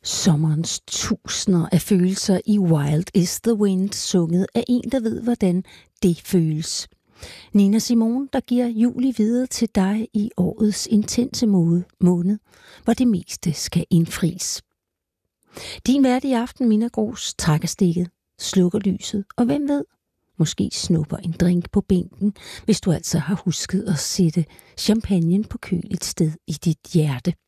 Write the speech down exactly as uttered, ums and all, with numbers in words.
Sommerens tusinder af følelser i Wild is the Wind, sunget af en, der ved, hvordan det føles. Nina Simone, der giver juli videre til dig i årets intense måned, hvor det meste skal indfries. Din vært i aften, Minna Grooss, trækker stikket, slukker lyset, og hvem ved, måske snupper en drink på bænken, hvis du altså har husket at sætte champagnen på køl et sted i dit hjerte.